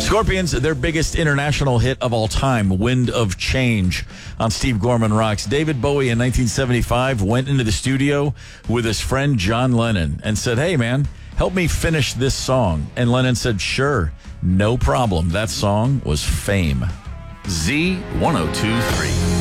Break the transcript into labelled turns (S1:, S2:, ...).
S1: Scorpions, their biggest international hit of all time, Wind of Change, on Steve Gorman Rocks. David Bowie in 1975 went into the studio with his friend John Lennon and said, "Hey, man, help me finish this song." And Lennon said, "Sure, no problem." That song was Fame. Z 102.3.